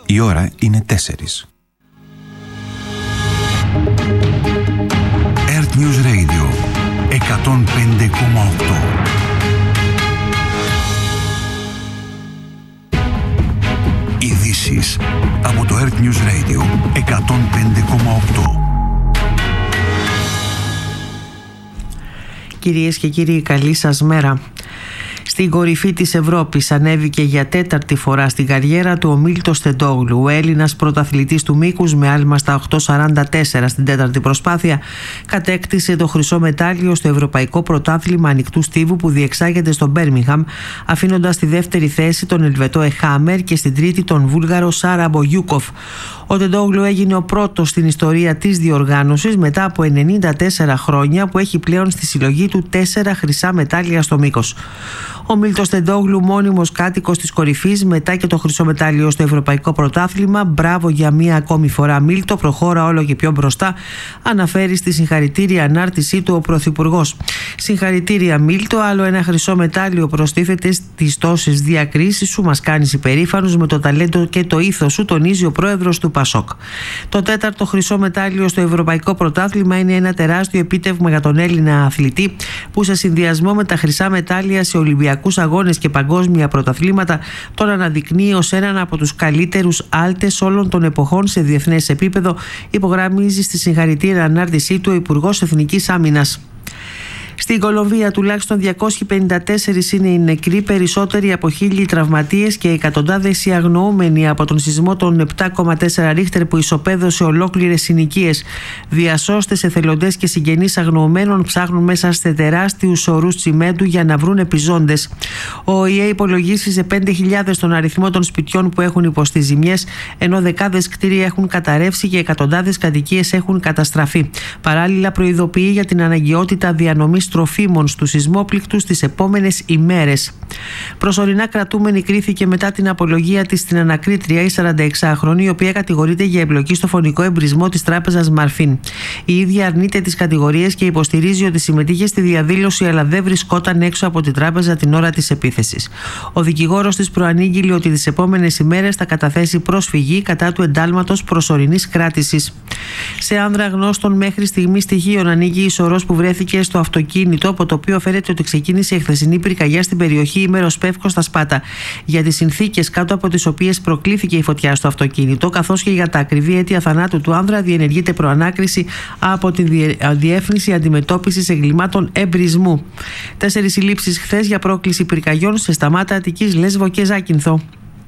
Η ώρα είναι 4. Earth News Radio 105,8. Ειδήσεις από το Earth News Radio 105,8. Κυρίες και κύριοι, καλή σας μέρα. Στην κορυφή της Ευρώπης ανέβηκε για τέταρτη φορά στην καριέρα του ο Μίλτος Τεντόγλου. Ο Έλληνας πρωταθλητής του μήκους με άλμα στα 8.44 στην τέταρτη προσπάθεια κατέκτησε το χρυσό μετάλλιο στο Ευρωπαϊκό Πρωτάθλημα Ανοιχτού Στίβου που διεξάγεται στο Μπέρμιγχαμ, αφήνοντας στη δεύτερη θέση τον Ελβετό Εχάμερ και στην τρίτη τον Βούλγαρο Σάρα Μπογιούκοφ. Ο Τεντόγλου έγινε ο πρώτος στην ιστορία της διοργάνωσης μετά από 94 χρόνια που έχει πλέον στη συλλογή του 4 χρυσά μετάλλια στο μήκος. Ο Μίλτος Τεντόγλου, μόνιμος κάτοικος της κορυφής μετά και το χρυσό μετάλλιο στο Ευρωπαϊκό Πρωτάθλημα. Μπράβο για μία ακόμη φορά, Μίλτο, προχώρα όλο και πιο μπροστά, αναφέρει στη συγχαρητήρια ανάρτησή του ο Πρωθυπουργός. Συγχαρητήρια, Μίλτο, άλλο ένα χρυσό μετάλλιο προστίθεται στις τόσες διακρίσεις σου. Μας κάνεις υπερήφανους με το ταλέντο και το ήθος σου, τονίζει ο πρόεδρος του ΠΑΣΟΚ. Το τέταρτο χρυσό μετάλλιο στο Ευρωπαϊκό Πρωτάθλημα είναι ένα τεράστιο επίτευγμα για τον Έλληνα αθλητή που σε συνδυασμό με τα χρυσά μετάλλια σε Ολυμπιακούς αγώνες και παγκόσμια πρωταθλήματα τον αναδεικνύει ως έναν από τους καλύτερους άλτες όλων των εποχών σε διεθνές επίπεδο, υπογραμμίζει στη συγχαρητήρια ανάρτησή του ο Υπουργός Εθνικής Άμυνας. Στην Κολομβία τουλάχιστον 254 είναι οι νεκροί, περισσότεροι από 1.000 τραυματίες και εκατοντάδες οι αγνοούμενοι από τον σεισμό των 7,4 ρίχτερ που ισοπαίδωσε ολόκληρες συνοικίες. Διασώστες, εθελοντές και συγγενείς αγνοωμένων ψάχνουν μέσα σε τεράστιους ορούς τσιμέντου για να βρουν επιζώντες. Ο ΟΗΕ υπολογίσει σε 5.000 τον αριθμό των σπιτιών που έχουν υποστεί ζημιές, ενώ δεκάδες κτίρια έχουν καταρρεύσει και εκατοντάδες κατοικίες έχουν καταστραφεί. Παράλληλα, προειδοποιεί για την αναγκαιότητα διανομής τροφίμων στους σεισμόπληκτους τις επόμενες ημέρες. Προσωρινά κρατούμενη κρίθηκε μετά την απολογία της στην ανακρίτρια η 46χρονη, η οποία κατηγορείται για εμπλοκή στο φωνικό εμπρισμό της τράπεζας Μαρφίν. Η ίδια αρνείται τις κατηγορίες και υποστηρίζει ότι συμμετείχε στη διαδήλωση, αλλά δεν βρισκόταν έξω από την τράπεζα την ώρα της επίθεσης. Ο δικηγόρος της προανήγγειλε ότι τις επόμενες ημέρες θα καταθέσει πρόσφυγη κατά του εντάλματος προσωρινής κράτησης. Σε άνδρα γνώστων μέχρι στιγμή στοιχείων ανοίγει η σωρός που βρέθηκε στο αυτοκίνητο, από το οποίο φέρεται ότι ξεκίνησε η χθεσινή πυρκαγιά στην περιοχή Ημεροσπεύκο στα Σπάτα. Για τις συνθήκες κάτω από τις οποίες προκλήθηκε η φωτιά στο αυτοκίνητο, καθώς και για τα ακριβή αίτια θανάτου του άνδρα, διενεργείται προανάκριση από τη Διεύθυνση Αντιμετώπισης Εγκλημάτων Εμπρισμού. 4 συλλήψεις χθες για πρόκληση πυρκαγιών σε Σταμάτα, Αττικής, Λέσβο και Ζάκυνθο.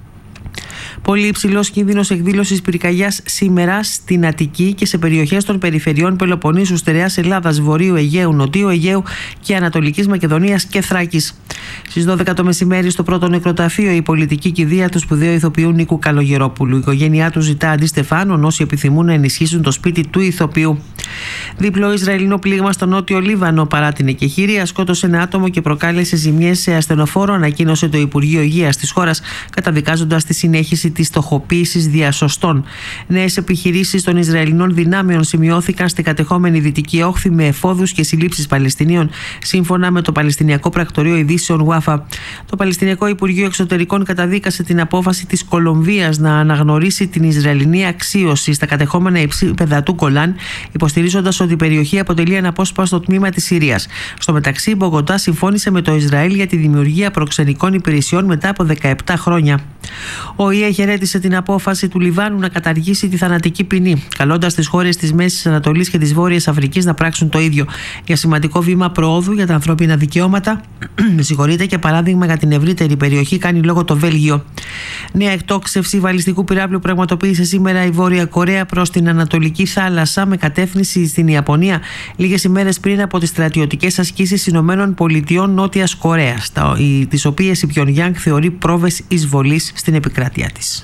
Πολύ υψηλός κίνδυνος εκδήλωσης πυρκαγιάς σήμερα στην Αττική και σε περιοχές των περιφερειών Πελοποννήσου, Στερεάς Ελλάδας, Βορείου Αιγαίου, Νοτίου Αιγαίου και Ανατολικής Μακεδονίας και Θράκης. Στις 12 το μεσημέρι, στο πρώτο νεκροταφείο, η πολιτική κηδεία του σπουδαίου ηθοποιού Νίκου Καλογερόπουλου. Η οικογένειά του ζητά αντιστεφάνων όσοι επιθυμούν να ενισχύσουν το σπίτι του ηθοποιού. Διπλό Ισραηλινό πλήγμα στο νότιο Λίβανο παρά την εκεχηρία σκότωσε ένα άτομο και προκάλεσε ζημιές σε ασθενοφόρο, ανακοίνωσε το Υπουργείο Υγείας της χώρας, καταδικάζοντας τη συνέχιση της στοχοποίησης διασωστών. Νέες επιχειρήσεις των Ισραηλινών δυνάμεων σημειώθηκαν στην κατεχόμενη Δυτική Όχθη με εφόδους και συλλήψεις Παλαιστινίων, σύμφωνα με το Παλαιστινιακό Πρακτορείο Ειδήσεων Ουάφα. Το Παλαιστινιακό Υπουργείο Εξωτερικών καταδίκασε την απόφαση της Κολομβίας να αναγνωρίσει την Ισραηλινή αξίωση στα κατεχόμενα υψίπεδα του Γκολάν, υποστηρίζοντας ότι η περιοχή αποτελεί αναπόσπαστο τμήμα της Συρίας. Στο μεταξύ, η Μπογοτά συμφώνησε με το Ισραήλ για τη δημιουργία προξενικών υπηρεσιών μετά από 17 χρόνια. Ο ΙΕ χαιρέτησε την απόφαση του Λιβάνου να καταργήσει τη θανατική ποινή, καλώντας τις χώρες της Μέσης Ανατολής και της Βόρειας Αφρικής να πράξουν το ίδιο. Για σημαντικό βήμα προόδου για τα ανθρώπινα δικαιώματα, και παράδειγμα για την ευρύτερη περιοχή, κάνει λόγο το Βέλγιο. Νέα εκτόξευση βαλιστικού πυράβλου πραγματοποίησε σήμερα η Βόρεια Κορέα προς την Ανατολική θάλασσα με κατεύθυνση στην Ιαπωνία, λίγες ημέρες πριν από τις στρατιωτικές ασκήσεις Ηνωμένων Πολιτειών Νότιας Κορέας, τις οποίες η Πιονγκιάνγκ θεωρεί πρόβες εισβολής στην επικράτειά της.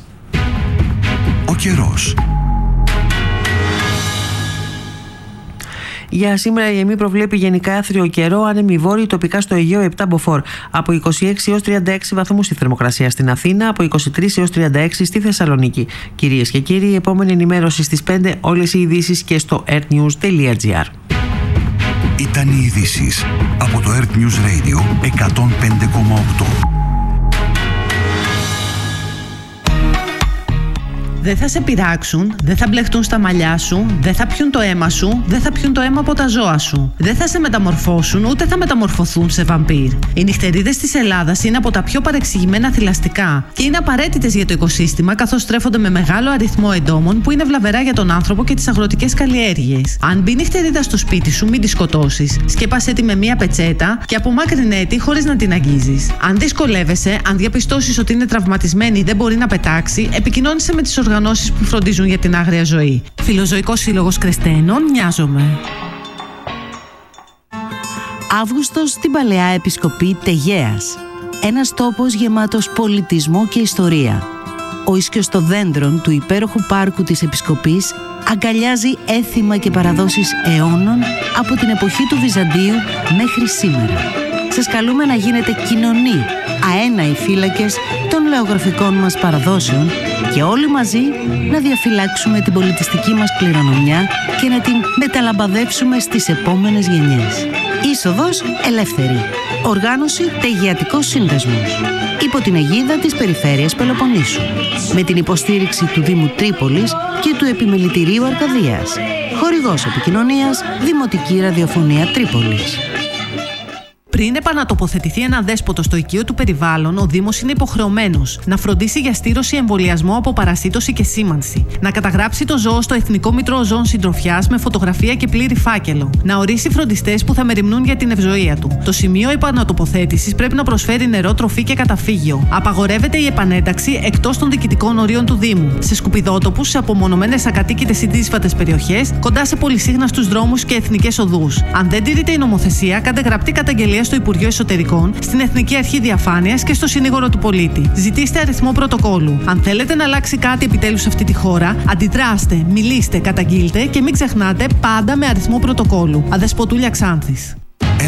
Ο καιρός. Για σήμερα η ΕΜΗ προβλέπει γενικά άθριο καιρό, άνεμοι βόρειοι, τοπικά στο Αιγαίο 7 μποφόρ. Από 26 έως 36 βαθμούς η θερμοκρασία στην Αθήνα, από 23 έως 36 στη Θεσσαλονίκη. Κυρίες και κύριοι, η επόμενη ενημέρωση στις 5, όλες οι ειδήσεις και στο earthnews.gr. Ήταν οι ειδήσεις από το Earth News Radio 105,8. Δεν θα σε πειράξουν, δεν θα μπλεχτούν στα μαλλιά σου, δεν θα πιούν το αίμα σου, δεν θα πιούν το αίμα από τα ζώα σου. Δεν θα σε μεταμορφώσουν, ούτε θα μεταμορφωθούν σε βαμπύρ. Οι νυχτερίδες της Ελλάδας είναι από τα πιο παρεξηγημένα θηλαστικά και είναι απαραίτητες για το οικοσύστημα, καθώς στρέφονται με μεγάλο αριθμό εντόμων που είναι βλαβερά για τον άνθρωπο και τις αγροτικές καλλιέργειες. Αν μπει νυχτερίδα στο σπίτι σου, μην τη σκοτώσεις. Σκέπασέ τη με μία πετσέτα και απομάκρυνέ τη χωρίς να την αγγίζεις. Αν δυσκολεύεσαι, αν διαπιστώσεις ότι είναι τραυματισμένη ή δεν μπορεί να πετάξει, επικοινώνησε με τις οργανώσεις που φροντίζουν για την άγρια ζωή. Φιλοζωικός Σύλλογος Κρεσταίνων, Νοιάζομαι. Αύγουστος στην Παλαιά Επισκοπή Τεγέας. Ένας τόπος γεμάτος πολιτισμό και ιστορία. Ο ίσκιος των δέντρων του υπέροχου πάρκου της Επισκοπής αγκαλιάζει έθιμα και παραδόσεις αιώνων από την εποχή του Βυζαντίου μέχρι σήμερα. Σας καλούμε να γίνετε κοινωνοί, αέναοι φύλακες των λεωγραφικών μας παραδόσεων και όλοι μαζί να διαφυλάξουμε την πολιτιστική μας κληρονομιά και να την μεταλαμπαδεύσουμε στις επόμενες γενιές. Είσοδος ελεύθερη. Οργάνωση Τεγεατικός Σύνδεσμος. Υπό την αιγίδα της Περιφέρειας Πελοποννήσου. Με την υποστήριξη του Δήμου Τρίπολης και του Επιμελητηρίου Αρκαδίας. Χορηγός επικοινωνίας Δημοτική Ραδιοφωνία Τρίπολης. Πριν επανατοποθετηθεί ένα δέσποτο στο οικείο του περιβάλλον, ο Δήμος είναι υποχρεωμένος να φροντίσει για στήρωση, εμβολιασμό από παρασίτωση και σήμανση, να καταγράψει το ζώο στο Εθνικό Μήτρο Ζώων Συντροφιάς με φωτογραφία και πλήρη φάκελο, να ορίσει φροντιστές που θα μεριμνούν για την ευζοία του. Το σημείο επανατοποθέτησης πρέπει να προσφέρει νερό, τροφή και καταφύγιο. Απαγορεύεται η επανένταξη εκτός των διοικητικών ορίων του Δήμου, σε σκουπιδότοπους, σε απομονωμένες ακατοίκητες ή δύσβατες περιοχές, κοντά σε πολυσύχναστους δρόμους και εθνικές οδούς. Αν δεν τηρείται η νομοθεσία, κάντε γραπτή καταγγελία στο Υπουργείο Εσωτερικών, στην Εθνική Αρχή Διαφάνειας και στο Συνήγορο του Πολίτη. Ζητήστε αριθμό πρωτοκόλου. Αν θέλετε να αλλάξει κάτι επιτέλους σε αυτή τη χώρα, αντιδράστε, μιλήστε, καταγγείλτε και μην ξεχνάτε πάντα με αριθμό πρωτοκόλου. Αδεσποτούλια Ξάνθης.